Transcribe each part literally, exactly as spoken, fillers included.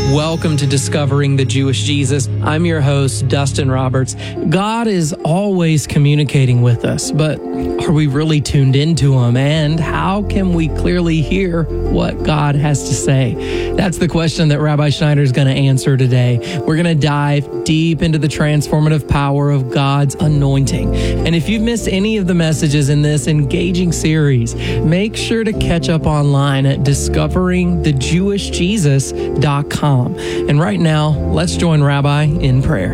Welcome to Discovering the Jewish Jesus. I'm your host, Dustin Roberts. God is always communicating with us, but are we really tuned into Him? And how can we clearly hear what God has to say? That's the question that Rabbi Schneider is going to answer today. We're going to dive deep into the transformative power of God's anointing. And if you've missed any of the messages in this engaging series, make sure to catch up online at discovering the jewish jesus dot com. And right now, let's join Rabbi in prayer.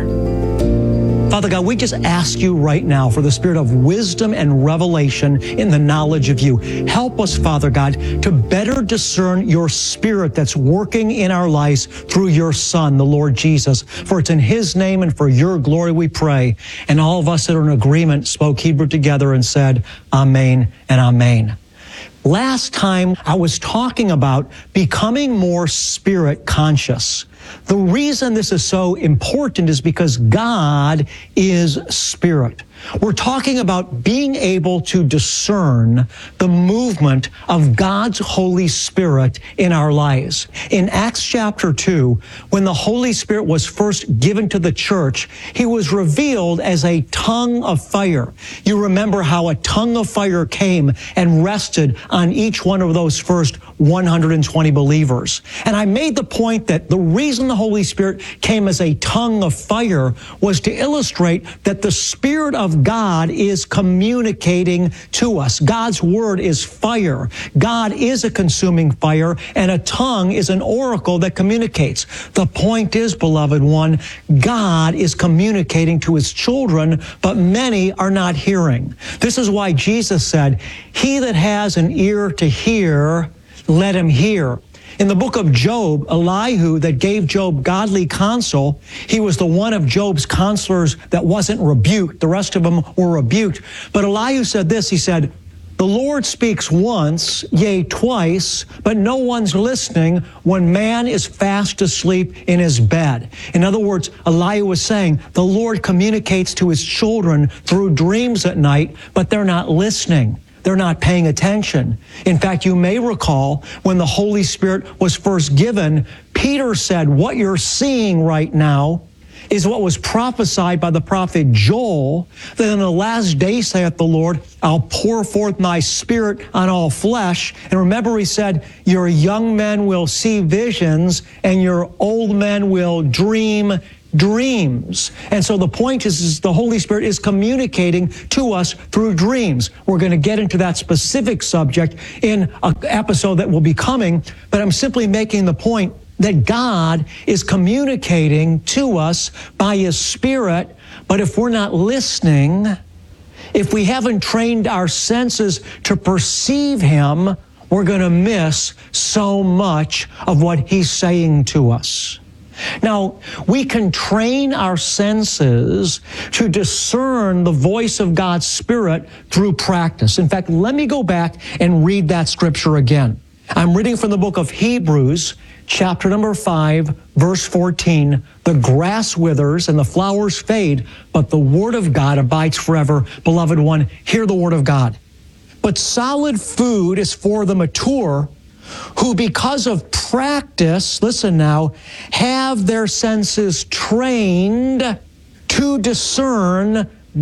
Father God, we just ask you right now for the spirit of wisdom and revelation in the knowledge of you. Help us, Father God, to better discern your spirit that's working in our lives through your Son, the Lord Jesus. For it's in His name and for your glory we pray. And all of us that are in agreement spoke Hebrew together and said, Amen and Amen. Last time I was talking about becoming more spirit conscious. The reason this is so important is because God is spirit. We're talking about being able to discern the movement of God's Holy Spirit in our lives. In Acts chapter two, when the Holy Spirit was first given to the church, He was revealed as a tongue of fire. You remember how a tongue of fire came and rested on each one of those first one hundred twenty believers. And I made the point that the reason the Holy Spirit came as a tongue of fire was to illustrate that the Spirit of God is communicating to us. God's word is fire. God is a consuming fire, and a tongue is an oracle that communicates. The point is, beloved one, God is communicating to His children, but many are not hearing. This is why Jesus said, "He that has an ear to hear, let him hear." In the book of Job, Elihu that gave Job godly counsel, he was the one of Job's counselors that wasn't rebuked. The rest of them were rebuked. But Elihu said this, he said, "The Lord speaks once, yea, twice, but no one's listening when man is fast asleep in his bed." In other words, Elihu was saying, the Lord communicates to His children through dreams at night, but they're not listening. They're not paying attention. In fact, you may recall when the Holy Spirit was first given, Peter said, "What you're seeing right now is what was prophesied by the prophet Joel, that in the last day, saith the Lord, I'll pour forth my Spirit on all flesh." And remember, He said, your young men will see visions and your old men will dream dreams. And so the point is, is the Holy Spirit is communicating to us through dreams. We're going to get into that specific subject in an episode that will be coming, but I'm simply making the point that God is communicating to us by His Spirit, but if we're not listening, if we haven't trained our senses to perceive Him, we're going to miss so much of what He's saying to us. Now, we can train our senses to discern the voice of God's Spirit through practice. In fact, let me go back and read that scripture again. I'm reading from the book of Hebrews, chapter number five, verse fourteen. "The grass withers and the flowers fade, but the word of God abides forever." Beloved one, hear the word of God. "But solid food is for the mature, who because of practice," listen now, "have their senses trained to discern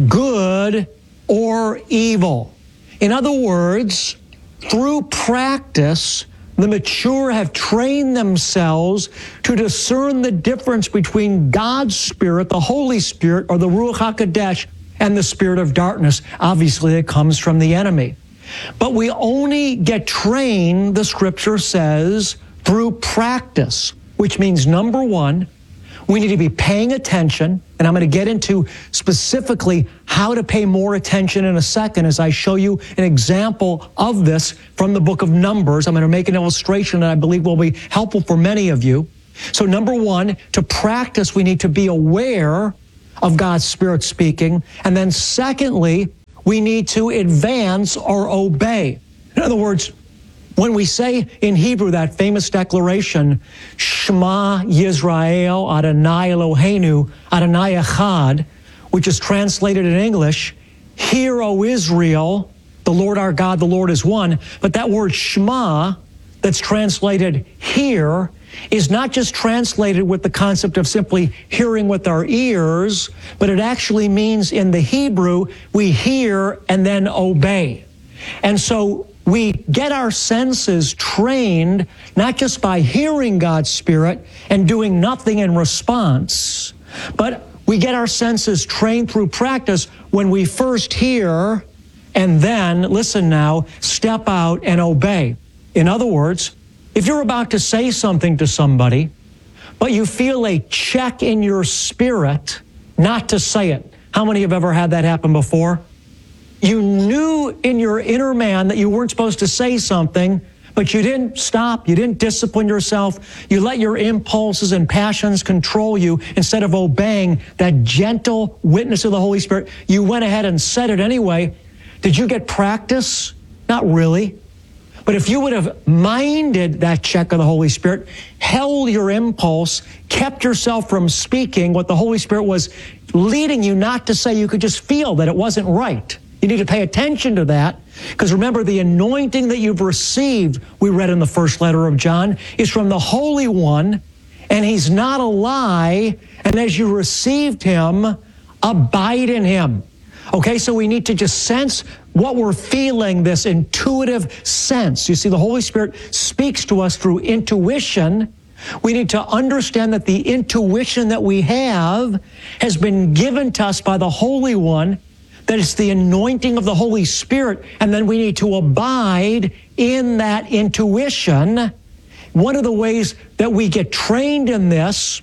good or evil." In other words, through practice, the mature have trained themselves to discern the difference between God's Spirit, the Holy Spirit, or the Ruach HaKodesh, and the spirit of darkness. Obviously, it comes from the enemy. But we only get trained, the scripture says, through practice, which means, number one, we need to be paying attention, and I'm going to get into specifically how to pay more attention in a second as I show you an example of this from the book of Numbers. I'm going to make an illustration that I believe will be helpful for many of you. So number one, to practice, we need to be aware of God's Spirit speaking. And then secondly, we need to advance or obey. In other words, when we say in Hebrew that famous declaration, Shema Yisrael Adonai Eloheinu Adonai Echad, which is translated in English, "Hear, O Israel, the Lord our God, the Lord is one." But that word Shema, that's translated "hear," is not just translated with the concept of simply hearing with our ears, but it actually means in the Hebrew, we hear and then obey. And so we get our senses trained not just by hearing God's Spirit and doing nothing in response, but we get our senses trained through practice when we first hear and then, listen now, step out and obey. In other words, if you're about to say something to somebody, but you feel a check in your spirit not to say it. How many have ever had that happen before? You knew in your inner man that you weren't supposed to say something, but you didn't stop. You didn't discipline yourself. You let your impulses and passions control you instead of obeying that gentle witness of the Holy Spirit. You went ahead and said it anyway. Did you get practice? Not really. But if you would have minded that check of the Holy Spirit, held your impulse, kept yourself from speaking what the Holy Spirit was leading you not to say, you could just feel that it wasn't right. You need to pay attention to that, because remember, the anointing that you've received, we read in the first letter of John, is from the Holy One, and He's not a lie, and as you received Him, abide in Him. Okay, so we need to just sense what we're feeling, this intuitive sense. You see, the Holy Spirit speaks to us through intuition. We need to understand that the intuition that we have has been given to us by the Holy One, that it's the anointing of the Holy Spirit, and then we need to abide in that intuition. One of the ways that we get trained in this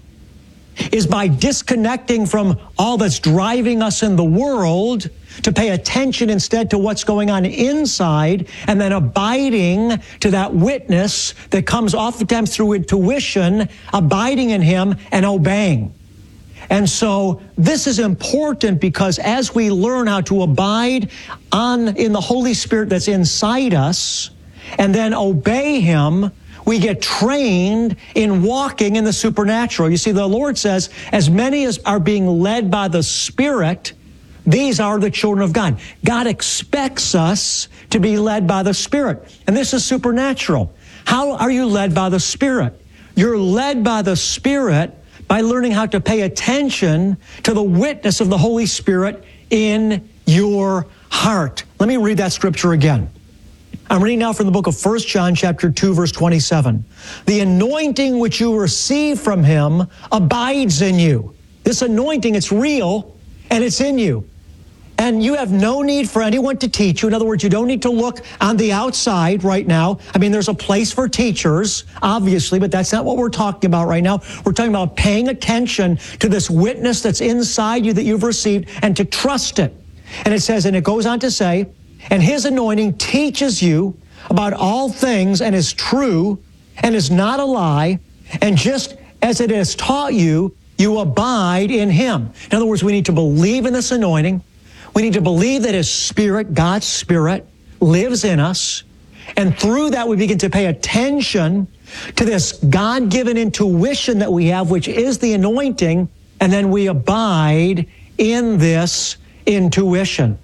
is by disconnecting from all that's driving us in the world to pay attention instead to what's going on inside, and then abiding to that witness that comes oftentimes through intuition, abiding in Him and obeying. And so this is important, because as we learn how to abide on in the Holy Spirit that's inside us and then obey Him, we get trained in walking in the supernatural. You see, the Lord says, as many as are being led by the Spirit, these are the children of God. God expects us to be led by the Spirit. And this is supernatural. How are you led by the Spirit? You're led by the Spirit by learning how to pay attention to the witness of the Holy Spirit in your heart. Let me read that scripture again. I'm reading now from the book of First John chapter two, verse twenty-seven. The anointing which you receive from Him abides in you. This anointing, it's real, and it's in you. And you have no need for anyone to teach you. In other words, you don't need to look on the outside right now. I mean, there's a place for teachers, obviously, but that's not what we're talking about right now. We're talking about paying attention to this witness that's inside you that you've received, and to trust it. And it says, and it goes on to say, and His anointing teaches you about all things, and is true, and is not a lie, and just as it has taught you, you abide in Him. In other words, we need to believe in this anointing. We need to believe that His Spirit, God's Spirit, lives in us. And through that, we begin to pay attention to this God-given intuition that we have, which is the anointing, and then we abide in this intuition.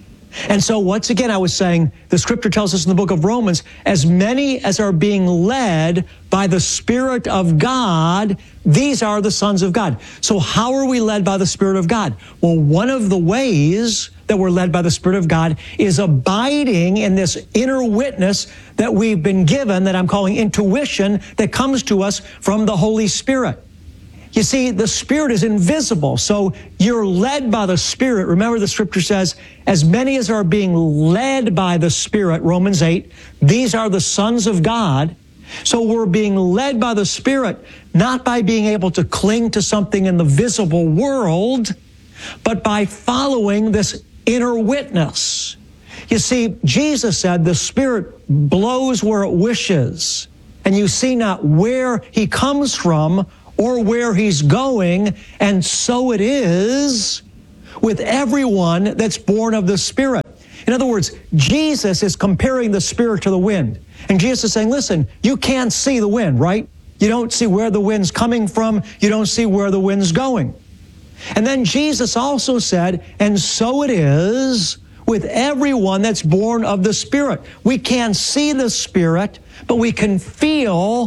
And so once again, I was saying, the scripture tells us in the book of Romans, as many as are being led by the Spirit of God, these are the sons of God. So how are we led by the Spirit of God? Well, one of the ways that we're led by the Spirit of God is abiding in this inner witness that we've been given, that I'm calling intuition, that comes to us from the Holy Spirit. You see, the Spirit is invisible, so you're led by the Spirit. Remember, the scripture says, as many as are being led by the Spirit, Romans eight, these are the sons of God. So we're being led by the Spirit, not by being able to cling to something in the visible world, but by following this inner witness. You see, Jesus said, the Spirit blows where it wishes, and you see not where He comes from or where He's going, and so it is with everyone that's born of the Spirit. In other words, Jesus is comparing the Spirit to the wind. And Jesus is saying, listen, you can't see the wind, right? You don't see where the wind's coming from. You don't see where the wind's going. And then Jesus also said, and so it is with everyone that's born of the Spirit. We can't see the Spirit, but we can feel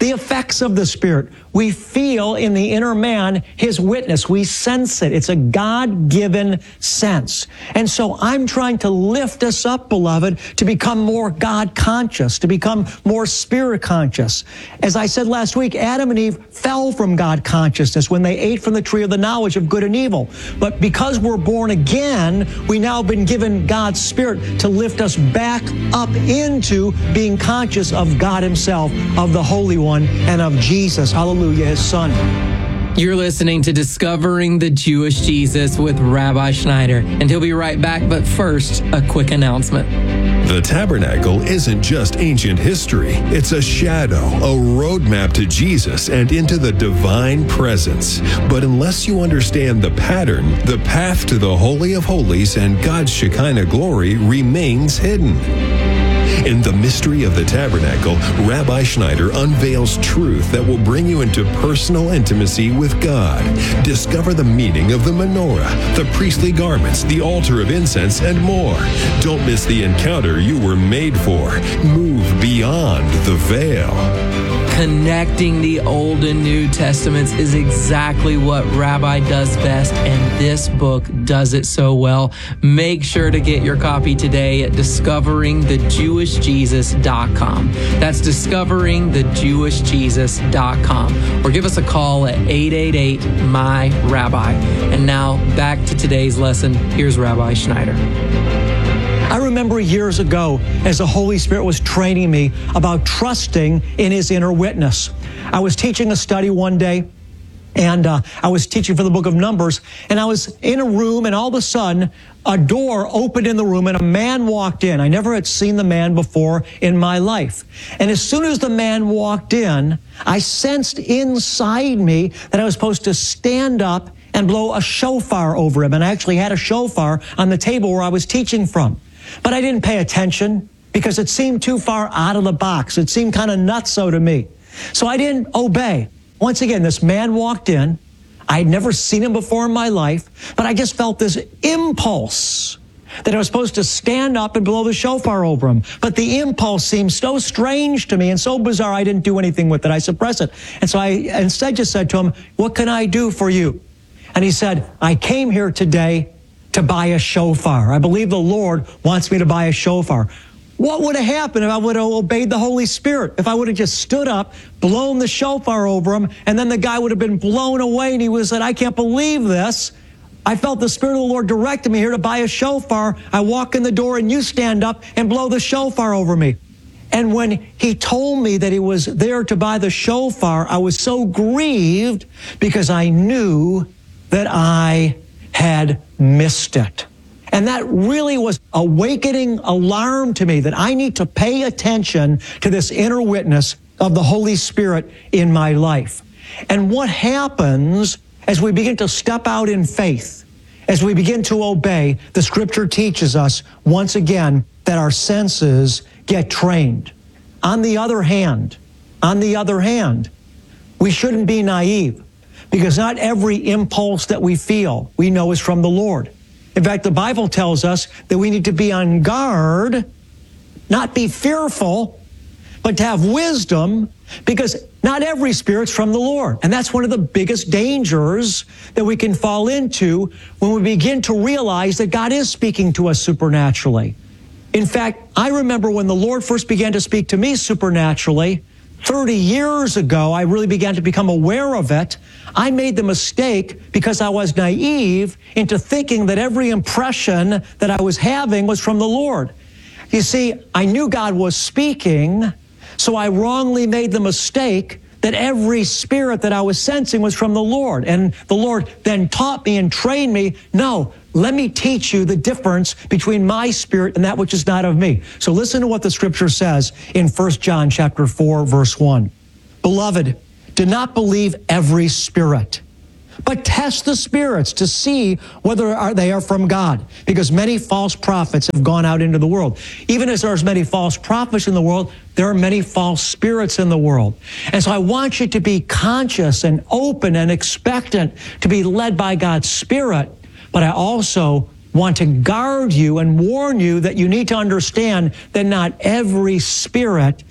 the effects of the Spirit. We feel in the inner man His witness. We sense it. It's a God-given sense. And so I'm trying to lift us up, beloved, to become more God-conscious, to become more Spirit-conscious. As I said last week, Adam and Eve fell from God-consciousness when they ate from the tree of the knowledge of good and evil. But because we're born again, we now have been given God's Spirit to lift us back up into being conscious of God Himself, of the Holy One, and of Jesus, hallelujah, His Son. You're listening to Discovering the Jewish Jesus with Rabbi Schneider, and he'll be right back. But first, a quick announcement. The tabernacle isn't just ancient history. It's a shadow, a roadmap to Jesus and into the divine presence. But unless you understand the pattern, the path to the Holy of Holies and God's Shekinah glory remains hidden. In the mystery of the tabernacle, Rabbi Schneider unveils truth that will bring you into personal intimacy with God. Discover the meaning of the menorah, the priestly garments, the altar of incense, and more. Don't miss the encounter you were made for. Move beyond the veil. Connecting the Old and New Testaments is exactly what Rabbi does best, and this book does it so well. Make sure to get your copy today at discovering the jewish jesus dot com. That's discovering the jewish jesus dot com. Or give us a call at eight eight eight, M Y, Rabbi. And now back to today's lesson. Here's Rabbi Schneider. I remember years ago as the Holy Spirit was training me about trusting in His inner witness. I was teaching a study one day, and uh, I was teaching for the book of Numbers, and I was in a room, and all of a sudden, a door opened in the room, and a man walked in. I never had seen the man before in my life. And as soon as the man walked in, I sensed inside me that I was supposed to stand up and blow a shofar over him. And I actually had a shofar on the table where I was teaching from. But I didn't pay attention because it seemed too far out of the box. It seemed kind of nutso to me. So I didn't obey. Once again, this man walked in. I had never seen him before in my life, but I just felt this impulse that I was supposed to stand up and blow the shofar over him. But the impulse seemed so strange to me and so bizarre, I didn't do anything with it. I suppressed it. And so I instead just said to him, "What can I do for you?" And he said, "I came here today to buy a shofar. I believe the Lord wants me to buy a shofar." What would have happened if I would have obeyed the Holy Spirit? If I would have just stood up, blown the shofar over him, and then the guy would have been blown away and he would have said, "I can't believe this. I felt the Spirit of the Lord directed me here to buy a shofar. I walk in the door and you stand up and blow the shofar over me." And when he told me that he was there to buy the shofar, I was so grieved because I knew that I had missed it. And that really was a awakening alarm to me that I need to pay attention to this inner witness of the Holy Spirit in my life. And what happens as we begin to step out in faith, as we begin to obey, the Scripture teaches us once again that our senses get trained. On the other hand, on the other hand, we shouldn't be naive, because not every impulse that we feel we know is from the Lord. In fact, the Bible tells us that we need to be on guard, not be fearful, but to have wisdom, because not every spirit's from the Lord. And that's one of the biggest dangers that we can fall into when we begin to realize that God is speaking to us supernaturally. In fact, I remember when the Lord first began to speak to me supernaturally, thirty years ago, I really began to become aware of it. I made the mistake, because I was naive, into thinking that every impression that I was having was from the Lord. You see, I knew God was speaking, so I wrongly made the mistake that every spirit that I was sensing was from the Lord. And the Lord then taught me and trained me, no, let me teach you the difference between my spirit and that which is not of me. So listen to what the Scripture says in First John chapter four, verse one. "Beloved, do not believe every spirit, but test the spirits to see whether they are from God, because many false prophets have gone out into the world." Even as there's many false prophets in the world, there are many false spirits in the world. And so I want you to be conscious and open and expectant to be led by God's Spirit. But I also want to guard you and warn you that you need to understand that not every spirit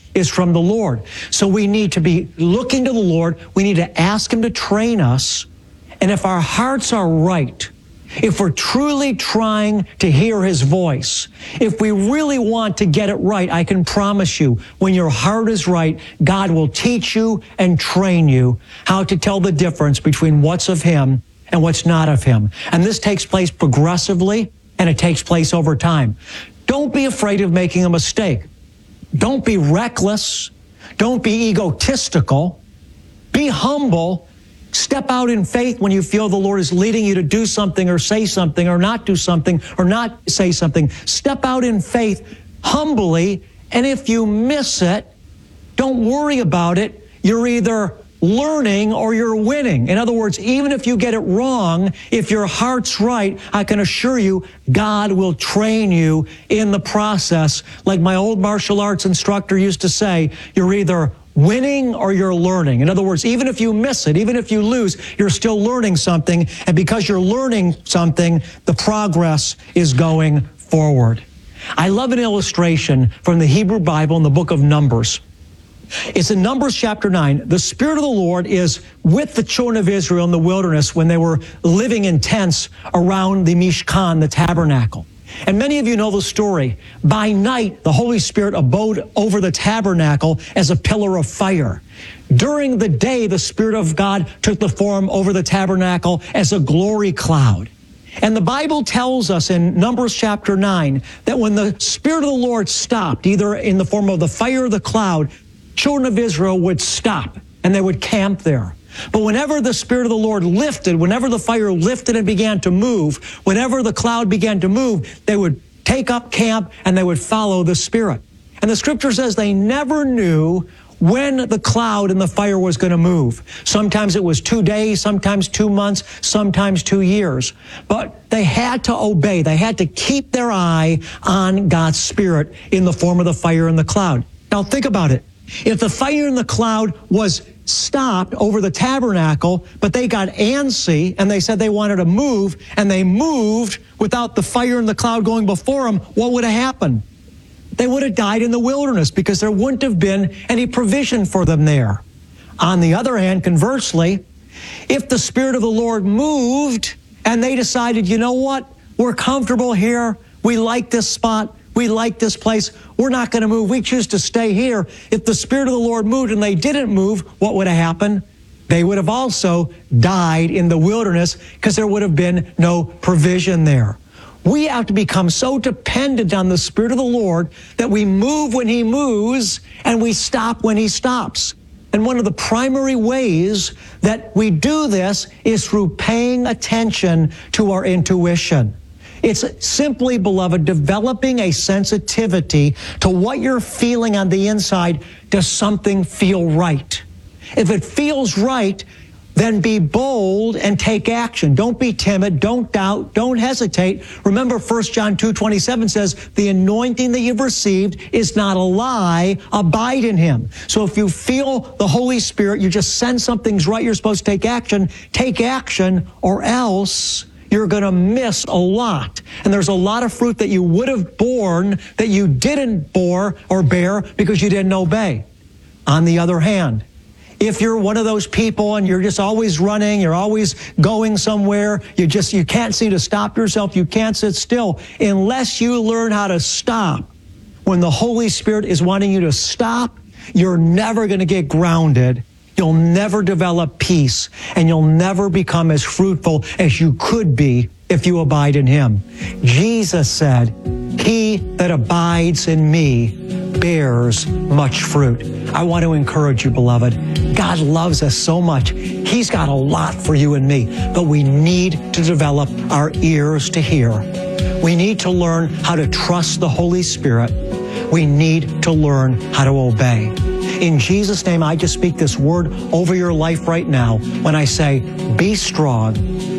is from the Lord. So we need to be looking to the Lord. We need to ask Him to train us. And if our hearts are right, if we're truly trying to hear His voice, if we really want to get it right, I can promise you, when your heart is right, God will teach you and train you how to tell the difference between what's of Him and what's not of Him. And this takes place progressively, and it takes place over time. Don't be afraid of making a mistake. Don't be reckless. Don't be egotistical. Be humble. Step out in faith when you feel the Lord is leading you to do something or say something or not do something or not say something. Step out in faith humbly, and if you miss it, don't worry about it. You're either learning or you're winning. In other words, even if you get it wrong, if your heart's right, I can assure you, God will train you in the process. Like my old martial arts instructor used to say, you're either winning or you're learning. In other words, even if you miss it, even if you lose, you're still learning something. And because you're learning something, the progress is going forward. I love an illustration from the Hebrew Bible in the book of Numbers. It's in Numbers chapter nine. The Spirit of the Lord is with the children of Israel in the wilderness when they were living in tents around the Mishkan, the tabernacle. And many of you know the story. By night, the Holy Spirit abode over the tabernacle as a pillar of fire. During the day, the Spirit of God took the form over the tabernacle as a glory cloud. And the Bible tells us in Numbers chapter nine that when the Spirit of the Lord stopped, either in the form of the fire or the cloud, children of Israel would stop and they would camp there. But whenever the Spirit of the Lord lifted, whenever the fire lifted and began to move, whenever the cloud began to move, they would take up camp and they would follow the Spirit. And the scripture says they never knew when the cloud and the fire was going to move. Sometimes it was two days, sometimes two months, sometimes two years. But they had to obey. They had to keep their eye on God's Spirit in the form of the fire and the cloud. Now think about it. If the fire and the cloud was stopped over the tabernacle, but they got antsy and they said they wanted to move, and they moved without the fire and the cloud going before them, what would have happened? They would have died in the wilderness because there wouldn't have been any provision for them there. On the other hand, conversely, if the Spirit of the Lord moved and they decided, you know what, we're comfortable here, we like this spot, we like this place, we're not going to move, we choose to stay here. If the Spirit of the Lord moved and they didn't move, what would have happened? They would have also died in the wilderness because there would have been no provision there. We have to become so dependent on the Spirit of the Lord that we move when He moves and we stop when He stops. And one of the primary ways that we do this is through paying attention to our intuition. It's simply, beloved, developing a sensitivity to what you're feeling on the inside. Does something feel right? If it feels right, then be bold and take action. Don't be timid. Don't doubt. Don't hesitate. Remember, First John two twenty-seven says, the anointing that you've received is not a lie. Abide in Him. So if you feel the Holy Spirit, you just sense something's right, you're supposed to take action, take action, or else you're going to miss a lot. And there's a lot of fruit that you would have borne that you didn't bore or bear because you didn't obey. On the other hand, if you're one of those people and you're just always running, you're always going somewhere, you just, you can't seem to stop yourself, you can't sit still, unless you learn how to stop. When the Holy Spirit is wanting you to stop, you're never going to get grounded. You'll never develop peace, and you'll never become as fruitful as you could be if you abide in Him. Jesus said, he that abides in me bears much fruit. I want to encourage you, beloved. God loves us so much. He's got a lot for you and me, but we need to develop our ears to hear. We need to learn how to trust the Holy Spirit. We need to learn how to obey. In Jesus' name, I just speak this word over your life right now when I say, be strong,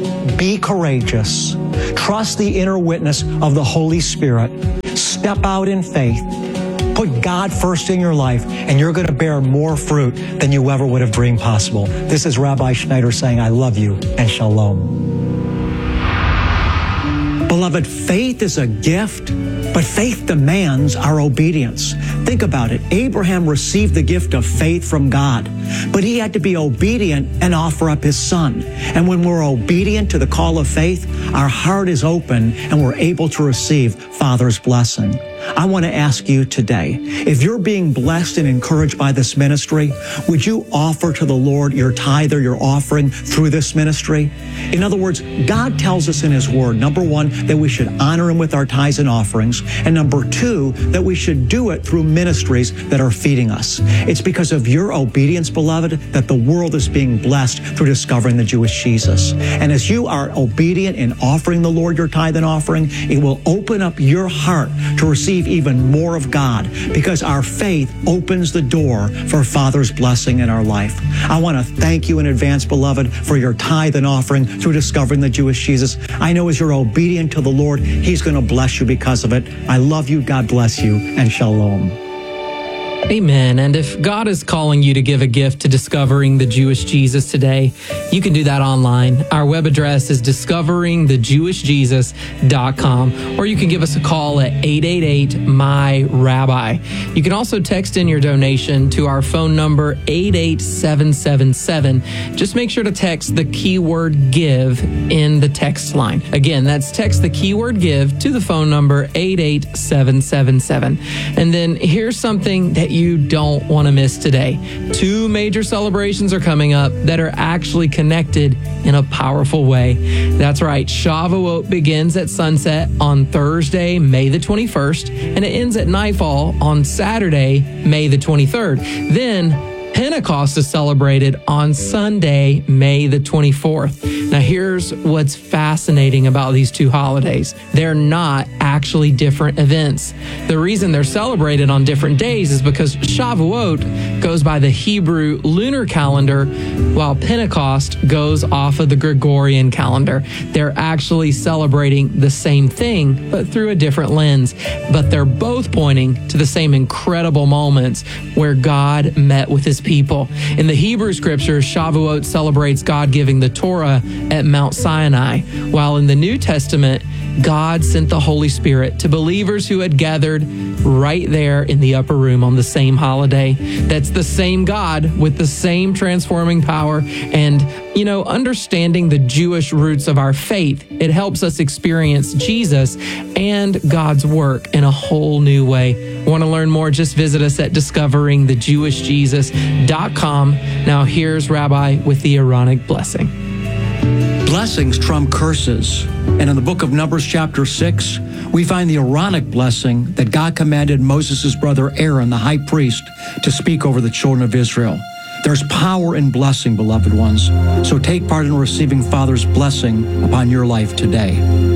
be courageous, trust the inner witness of the Holy Spirit, step out in faith, put God first in your life, and you're going to bear more fruit than you ever would have dreamed possible. This is Rabbi Schneider saying, I love you, and shalom. Beloved, faith is a gift, but faith demands our obedience. Think about it. Abraham received the gift of faith from God, but he had to be obedient and offer up his son. And when we're obedient to the call of faith, our heart is open and we're able to receive Father's blessing. I want to ask you today, if you're being blessed and encouraged by this ministry, would you offer to the Lord your tithe or your offering through this ministry? In other words, God tells us in His Word, number one, that we should honor Him with our tithes and offerings, and number two, that we should do it through ministries that are feeding us. It's because of your obedience, beloved, that the world is being blessed through discovering the Jewish Jesus. And as you are obedient in offering the Lord your tithe and offering, it will open up your heart to receive even more of God, because our faith opens the door for Father's blessing in our life. I want to thank you in advance, beloved, for your tithe and offering through discovering the Jewish Jesus. I know as you're obedient to the Lord, He's going to bless you because of it. I love you. God bless you, and shalom. Amen. And if God is calling you to give a gift to discovering the Jewish Jesus today, you can do that online. Our web address is discovering the jewish jesus dot com, or you can give us a call at eight eight eight, M Y, Rabbi. You can also text in your donation to our phone number eight eight seven seven seven. Just make sure to text the keyword give in the text line. Again, that's text the keyword give to the phone number eight eight seven seven seven. And then here's something that you don't want to miss today. Two major celebrations are coming up that are actually connected in a powerful way. That's right. Shavuot begins at sunset on Thursday, May the twenty-first, and it ends at nightfall on Saturday, May the twenty-third. Then Pentecost is celebrated on Sunday, May the twenty-fourth. Now, here's what's fascinating about these two holidays. They're not actually different events. The reason they're celebrated on different days is because Shavuot goes by the Hebrew lunar calendar, while Pentecost goes off of the Gregorian calendar. They're actually celebrating the same thing, but through a different lens. But they're both pointing to the same incredible moments where God met with His people. In the Hebrew scriptures, Shavuot celebrates God giving the Torah at Mount Sinai, while in the New Testament, God sent the Holy Spirit to believers who had gathered right there in the upper room on the same holiday. That's the same God with the same transforming power. And, you know, understanding the Jewish roots of our faith, it helps us experience Jesus and God's work in a whole new way. Want to learn more? Just visit us at discovering the jewish jesus dot com. Now here's Rabbi with the Aaronic blessing. Blessings trump curses. And in the book of Numbers chapter six, we find the Aaronic blessing that God commanded Moses' brother Aaron, the high priest, to speak over the children of Israel. There's power in blessing, beloved ones. So take part in receiving Father's blessing upon your life today.